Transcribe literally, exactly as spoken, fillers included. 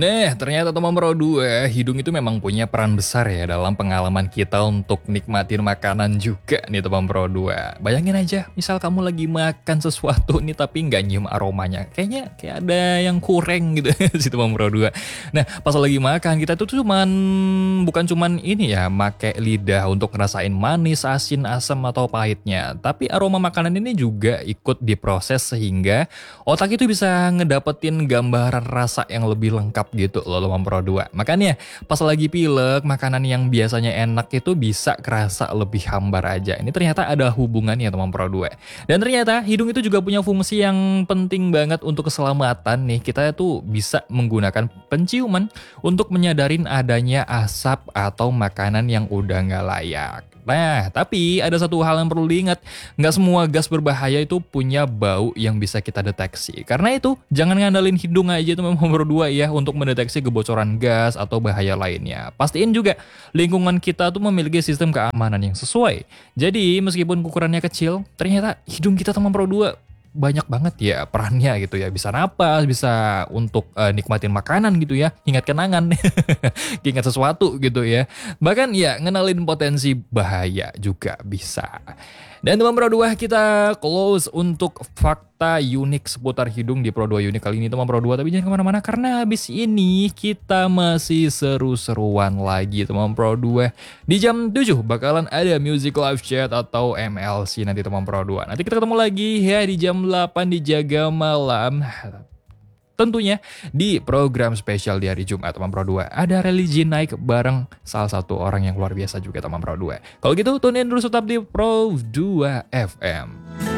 Nah, ternyata teman Pro dua, hidung itu memang punya peran besar ya dalam pengalaman kita untuk nikmatin makanan juga nih teman Pro dua. Bayangin aja, misal kamu lagi makan sesuatu nih tapi nggak nyium aromanya. Kayaknya kayak ada yang kurang gitu si teman Pro dua. Nah, pas lagi makan kita tuh cuman bukan cuman ini ya, make lidah untuk ngerasain manis, asin, asam atau pahitnya. Tapi aroma makanan ini juga ikut diproses sehingga otak itu bisa ngedapetin gambaran rasa yang lebih lengkap gitu loh teman Pro dua. Makanya pas lagi pilek, makanan yang biasanya enak itu bisa kerasa lebih hambar aja. Ini ternyata ada hubungannya teman Pro dua. Dan ternyata hidung itu juga punya fungsi yang penting banget untuk keselamatan nih. Kita tuh bisa menggunakan penciuman untuk menyadarin adanya asap atau makanan yang udah nggak layak. Nah, tapi ada satu hal yang perlu diingat, nggak semua gas berbahaya itu punya bau yang bisa kita deteksi. Karena itu, jangan ngandalin hidung aja itu memang nomor dua ya untuk mendeteksi kebocoran gas atau bahaya lainnya. Pastiin juga lingkungan kita tuh memiliki sistem keamanan yang sesuai. Jadi, meskipun ukurannya kecil, ternyata hidung kita teman Pro dua banyak banget ya perannya gitu ya. Bisa napas, bisa untuk uh, nikmatin makanan gitu ya, ingat kenangan, ingat sesuatu gitu ya. Bahkan ya ngenalin potensi bahaya juga bisa. Dan teman Pro dua, kita close untuk fakta unik seputar hidung di Pro dua Unik kali ini teman Pro dua. Tapi jangan kemana-mana karena habis ini kita masih seru-seruan lagi teman Pro dua. Di jam tujuh bakalan ada Music Live Chat atau M L C nanti teman Pro dua. Nanti kita ketemu lagi ya di jam delapan di Jaga Malam. Tentunya di program spesial di hari Jumat teman Pro dua. Ada religi naik bareng salah satu orang yang luar biasa juga teman Pro dua. Kalau gitu tune in terus tetap di Pro dua F M.